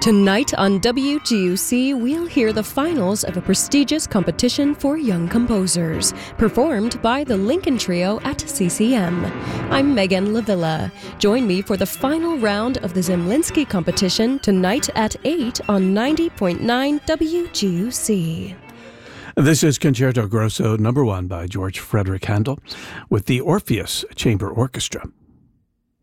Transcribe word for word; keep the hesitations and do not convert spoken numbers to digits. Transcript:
Tonight on W G U C, we'll hear the finals of a prestigious competition for young composers, performed by the Lincoln Trio at C C M. I'm Megan Lavilla. Join me for the final round of the Zemlinsky competition tonight at eight on ninety point nine W G U C. This is Concerto Grosso number one by George Frederick Handel with the Orpheus Chamber Orchestra.